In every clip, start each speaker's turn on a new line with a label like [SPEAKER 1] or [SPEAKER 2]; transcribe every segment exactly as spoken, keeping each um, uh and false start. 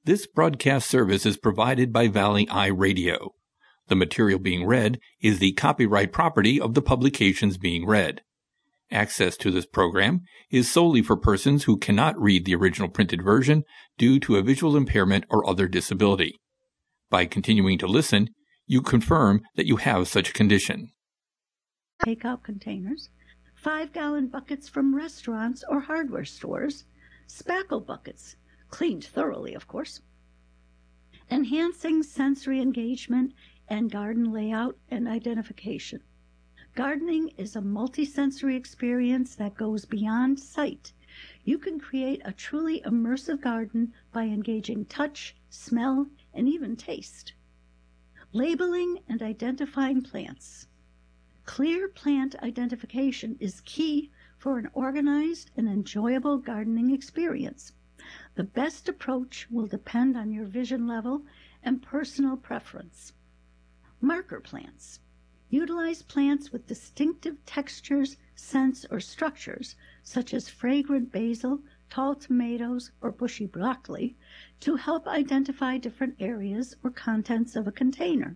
[SPEAKER 1] This broadcast service is provided by Valley Eye Radio. The material being read is the copyright property of the publications being read. Access to this program is solely for persons who cannot read the original printed version due to a visual impairment or other disability. By continuing to listen, you confirm that you have such a condition.
[SPEAKER 2] Takeout containers, five-gallon buckets from restaurants or hardware stores, spackle buckets, cleaned thoroughly, of course, enhancing sensory engagement and garden layout and identification. Gardening is a multisensory experience that goes beyond sight. You can create a truly immersive garden by engaging touch, smell, and even taste. Labeling and identifying plants. Clear plant identification is key for an organized and enjoyable gardening experience. The best approach will depend on your vision level and personal preference. Marker plants. Utilize plants with distinctive textures, scents, or structures, such as fragrant basil, tall tomatoes, or bushy broccoli, to help identify different areas or contents of a container.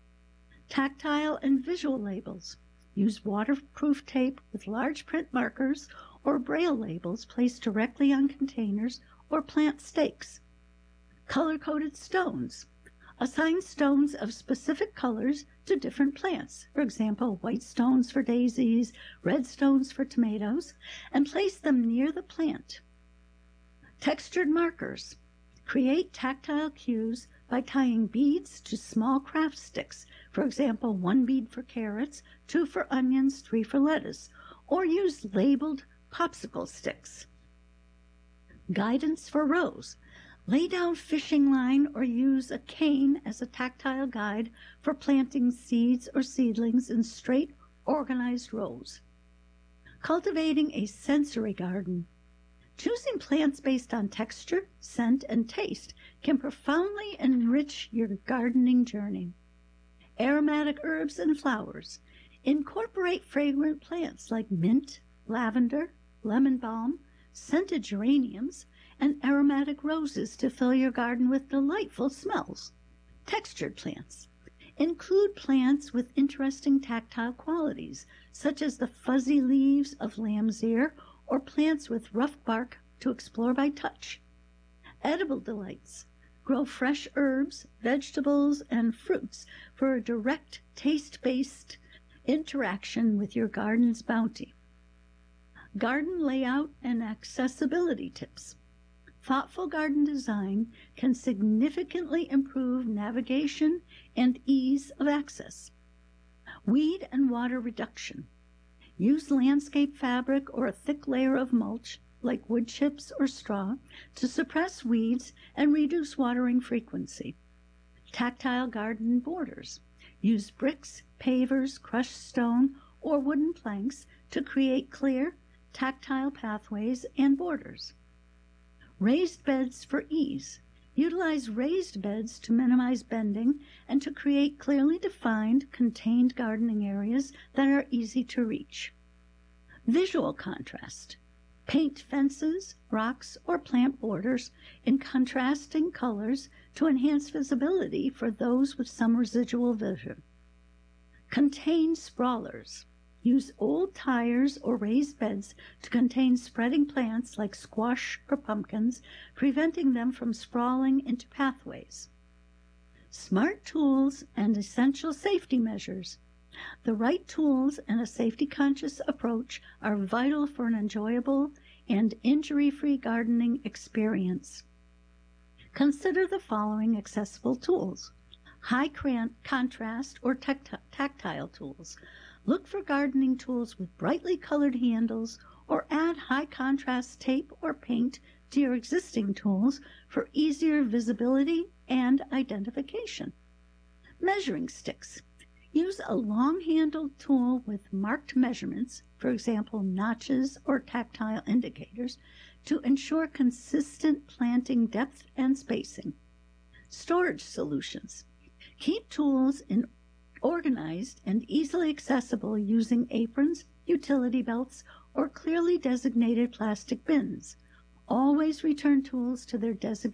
[SPEAKER 2] Tactile and visual labels. Use waterproof tape with large print markers or braille labels placed directly on containers or plant stakes. Color-coded stones. Assign stones of specific colors to different plants, for example, white stones for daisies, red stones for tomatoes, and place them near the plant. Textured markers. Create tactile cues by tying beads to small craft sticks, for example, one bead for carrots, two for onions, three for lettuce, or use labeled popsicle sticks. Guidance for rows. Lay down fishing line or use a cane as a tactile guide for planting seeds or seedlings in straight, organized rows. Cultivating a sensory garden. Choosing plants based on texture, scent, and taste can profoundly enrich your gardening journey. Aromatic herbs and flowers. Incorporate fragrant plants like mint, lavender, lemon balm, scented geraniums, and aromatic roses to fill your garden with delightful smells. Textured plants. Include plants with interesting tactile qualities, such as the fuzzy leaves of lamb's ear or plants with rough bark to explore by touch. Edible delights. Grow fresh herbs, vegetables, and fruits for a direct taste-based interaction with your garden's bounty. Garden layout and accessibility tips. Thoughtful garden design can significantly improve navigation and ease of access. Weed and water reduction. Use landscape fabric or a thick layer of mulch, like wood chips or straw, to suppress weeds and reduce watering frequency. Tactile garden borders. Use bricks, pavers, crushed stone, or wooden planks to create clear, tactile pathways and borders. Raised beds for ease. Utilize raised beds to minimize bending and to create clearly defined, contained gardening areas that are easy to reach. Visual contrast. Paint fences, rocks, or plant borders in contrasting colors to enhance visibility for those with some residual vision. Contain sprawlers. Use old tires or raised beds to contain spreading plants like squash or pumpkins, preventing them from sprawling into pathways. Smart tools and essential safety measures. The right tools and a safety-conscious approach are vital for an enjoyable and injury-free gardening experience. Consider the following accessible tools. High contrast or tactile tools. Look for gardening tools with brightly colored handles or add high contrast tape or paint to your existing tools for easier visibility and identification. Measuring sticks. Use a long-handled tool with marked measurements, for example, notches or tactile indicators, to ensure consistent planting depth and spacing. Storage solutions. Keep tools in organized and easily accessible using aprons, utility belts, or clearly designated plastic bins. Always return tools to their designated